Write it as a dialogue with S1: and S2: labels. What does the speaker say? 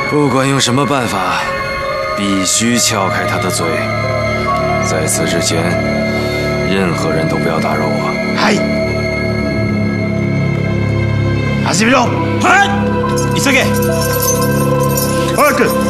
S1: 不管用什么办法，必须撬开他的嘴。在此之前，任何人都不要打扰我。
S2: はい。始めろ。
S3: はい。急げ。
S2: 早く。